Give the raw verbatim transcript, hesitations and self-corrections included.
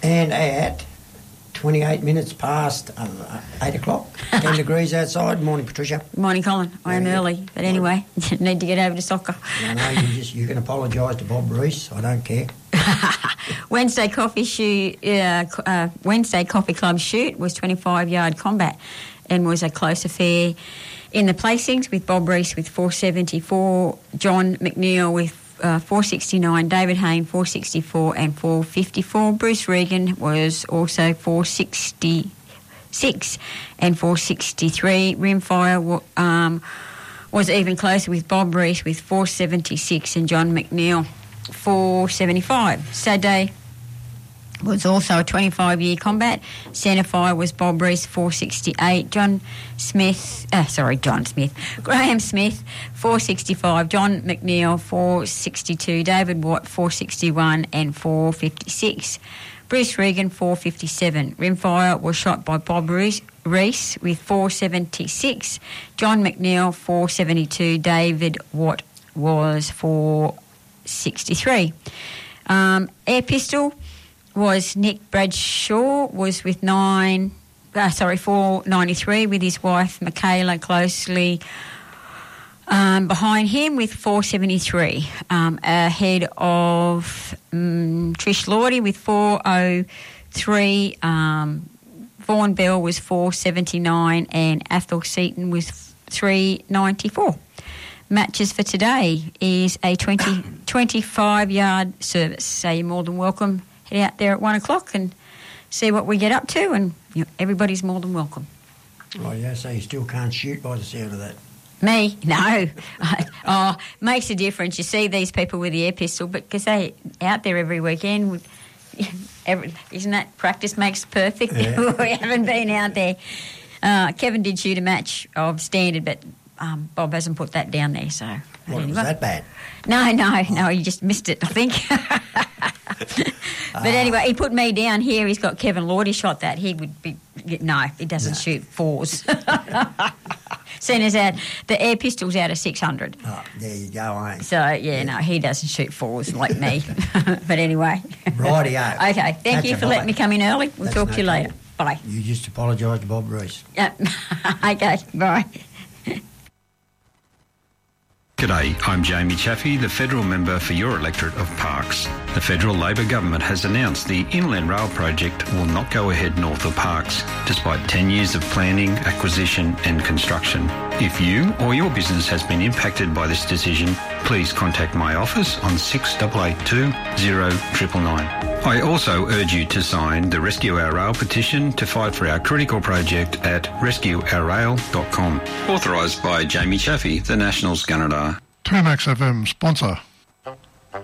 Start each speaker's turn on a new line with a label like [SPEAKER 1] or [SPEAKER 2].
[SPEAKER 1] And at twenty-eight minutes past uh, eight o'clock, ten degrees outside. Morning, Patricia.
[SPEAKER 2] Morning, Colin. I am early, but anyway, need to get over to soccer.
[SPEAKER 1] No, no, you, just, you can apologise to Bob Reese. I don't care.
[SPEAKER 2] Wednesday coffee shoot, uh, uh, Wednesday Coffee Club shoot was twenty-five yard combat and was a close affair in the placings, with Bob Reese with four seventy-four, John McNeil with uh, four sixty-nine, David Hayne four sixty-four and four fifty-four. Bruce Regan was also four sixty-six and four sixty-three. Rimfire um, was even closer, with Bob Reese with four seventy-six and John McNeil four seventy-five. Saturday was also a twenty-five year combat. Centrefire was Bob Reese four sixty-eight, John Smith, uh, sorry, John Smith, Graham Smith four sixty-five, John McNeil four sixty-two, David Watt four sixty-one and four fifty-six. Bruce Regan four fifty-seven. Rimfire was shot by Bob Reese, Reese with four seventy-six, John McNeil four seventy-two, David Watt was four sixty-three. Um, air pistol was Nick Bradshaw was with nine, uh, sorry, four ninety-three, with his wife Michaela closely um, behind him with four seventy-three. Um, ahead of um, Trish Lordy with four oh three. Um, Vaughan Bell was four seventy-nine and Athol Seaton was three ninety-four. Matches for today is a twenty, twenty-five yard service. So you're more than welcome. Head out there at one o'clock and see what we get up to, and you know, everybody's more than welcome.
[SPEAKER 1] Oh, yeah, so you still can't shoot by the sound of that.
[SPEAKER 2] Me? No. Oh, makes a difference. You see these people with the air pistol, but because they're out there every weekend, with, every, isn't that practice makes perfect? Yeah. We haven't been out there. Uh, Kevin did shoot a match of standard, but um, Bob hasn't put that down there, so...
[SPEAKER 1] What,
[SPEAKER 2] anyway.
[SPEAKER 1] Was that bad?
[SPEAKER 2] No, no, no, he just missed it, I think. But anyway, he put me down here. He's got Kevin Lord. He shot that. He would be... No, he doesn't no. shoot fours. Seeing as that the air pistol's out of six hundred.
[SPEAKER 1] Oh, there you go, eh?
[SPEAKER 2] So, yeah, yeah, no, he doesn't shoot fours like me. But anyway.
[SPEAKER 1] Rightio.
[SPEAKER 2] Okay, thank
[SPEAKER 1] That's
[SPEAKER 2] you for
[SPEAKER 1] bye.
[SPEAKER 2] letting me come in early. We'll
[SPEAKER 1] That's
[SPEAKER 2] talk
[SPEAKER 1] no
[SPEAKER 2] to you later.
[SPEAKER 1] problem.
[SPEAKER 2] Bye.
[SPEAKER 1] You just apologise to Bob Reese.
[SPEAKER 2] Yep. Okay, bye.
[SPEAKER 3] G'day, I'm Jamie Chaffey, the federal member for your electorate of Parkes. The federal Labor government has announced the Inland Rail project will not go ahead north of Parkes, despite ten years of planning, acquisition and construction. If you or your business has been impacted by this decision, please contact my office on six eight eight two, zero nine nine nine. I also urge you to sign the Rescue Our Rail petition to fight for our critical project at rescue our rail dot com. Authorised by Jamie Chaffey, the Nationals Gunnedah.
[SPEAKER 4] two Max F M sponsor.